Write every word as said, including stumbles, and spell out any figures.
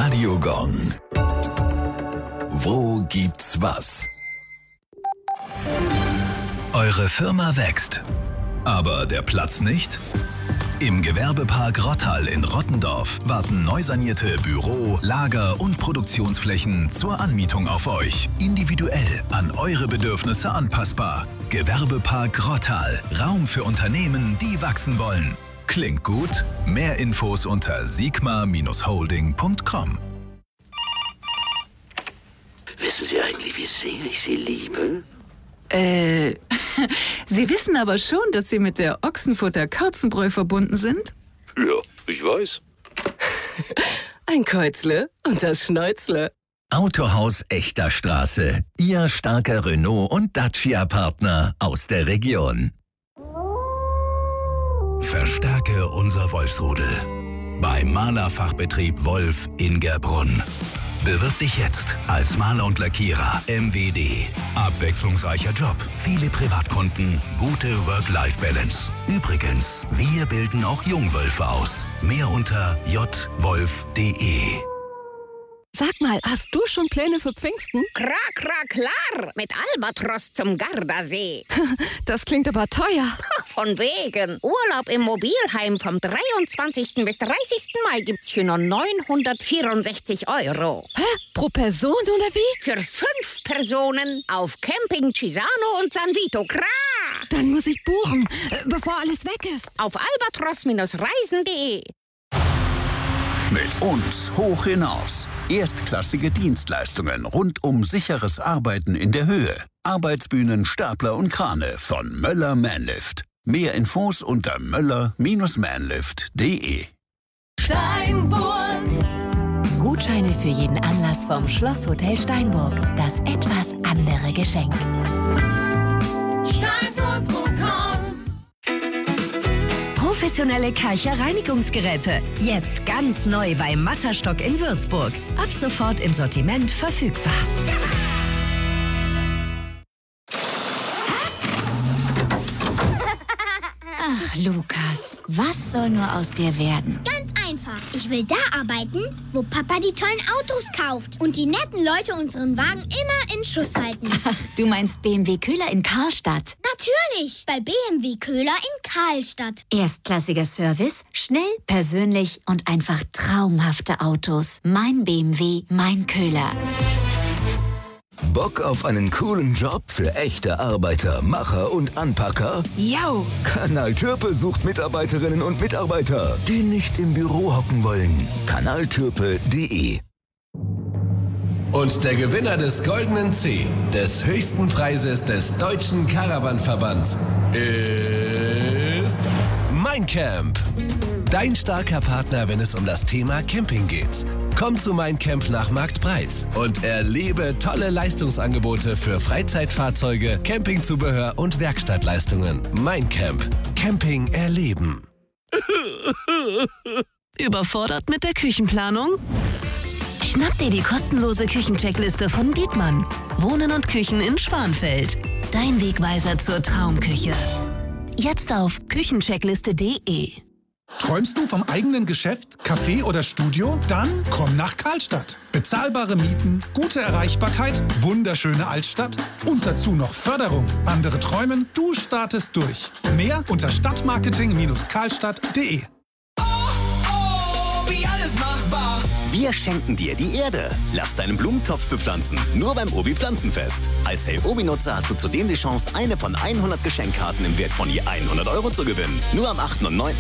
Radio Gong. Wo gibt's was? Eure Firma wächst, aber der Platz nicht? Im Gewerbepark Rottal in Rottendorf warten neu sanierte Büro-, Lager- und Produktionsflächen zur Anmietung auf euch. Individuell an eure Bedürfnisse anpassbar. Gewerbepark Rottal. Raum für Unternehmen, die wachsen wollen. Klingt gut? Mehr Infos unter sigma Bindestrich holding Punkt com. Wissen Sie eigentlich, wie sehr ich Sie liebe? Äh, Sie wissen aber schon, dass Sie mit der Ochsenfutter-Kauzenbräu verbunden sind? Ja, ich weiß. Ein Käuzle und das Schnäuzle. Autohaus Echter Straße. Ihr starker Renault- und Dacia-Partner aus der Region. Verstärke unser Wolfsrudel. Beim Malerfachbetrieb Wolf in Gerbrunn. Bewirb dich jetzt als Maler und Lackierer M W D. Abwechslungsreicher Job, viele Privatkunden, gute Work-Life-Balance. Übrigens, wir bilden auch Jungwölfe aus. Mehr unter j wolf punkt de. Sag mal, hast du schon Pläne für Pfingsten? Klar, klar, klar. Mit Albatros zum Gardasee. Das klingt aber teuer. Von wegen. Urlaub im Mobilheim vom dreiundzwanzigsten bis dreißigsten Mai gibt's für nur neunhundertvierundsechzig Euro. Hä? Pro Person oder wie? Für fünf Personen auf Camping Cisano und San Vito. Klar. Dann muss ich buchen, bevor alles weg ist. Auf albatros Bindestrich reisen Punkt de. Mit uns hoch hinaus. Erstklassige Dienstleistungen rund um sicheres Arbeiten in der Höhe. Arbeitsbühnen, Stapler und Krane von Möller Manlift. Mehr Infos unter möller Bindestrich manlift Punkt de. Steinburg. Gutscheine für jeden Anlass vom Schlosshotel Steinburg. Das etwas andere Geschenk. Steinburg Punkt com. Professionelle Karcher Reinigungsgeräte. Jetzt ganz neu bei Matterstock in Würzburg. Ab sofort im Sortiment verfügbar. Ach, Lukas, was soll nur aus dir werden? Ganz einfach. Ich will da arbeiten, wo Papa die tollen Autos kauft und die netten Leute unseren Wagen immer in Schuss halten. Ach, du meinst B M W Köhler in Karlstadt? Natürlich, bei B M W Köhler in Karlstadt. Erstklassiger Service, schnell, persönlich und einfach traumhafte Autos. Mein B M W, mein Köhler. Bock auf einen coolen Job für echte Arbeiter, Macher und Anpacker? Yo! Kanal Türpe sucht Mitarbeiterinnen und Mitarbeiter, die nicht im Büro hocken wollen. kanal türpe punkt de. Und der Gewinner des Goldenen C, des höchsten Preises des Deutschen Caravan-Verbands, ist Mein Camp. Dein starker Partner, wenn es um das Thema Camping geht. Komm zu Mein Camp nach Marktbreit und erlebe tolle Leistungsangebote für Freizeitfahrzeuge, Campingzubehör und Werkstattleistungen. Mein Camp. Camping erleben. Überfordert mit der Küchenplanung? Schnapp dir die kostenlose Küchencheckliste von Dietmann. Wohnen und Küchen in Schwanfeld. Dein Wegweiser zur Traumküche. Jetzt auf küchencheckliste punkt de. Träumst du vom eigenen Geschäft, Café oder Studio? Dann komm nach Karlstadt. Bezahlbare Mieten, gute Erreichbarkeit, wunderschöne Altstadt und dazu noch Förderung. Andere träumen, du startest durch. Mehr unter stadtmarketing Bindestrich karlstadt Punkt de. Oh, oh, wie alles machbar. Wir schenken dir die Erde. Lass deinen Blumentopf bepflanzen. Nur beim Obi Pflanzenfest. Als Hey Obi-Nutzer hast du zudem die Chance, eine von hundert Geschenkkarten im Wert von je hundert Euro zu gewinnen. Nur am achten und neunten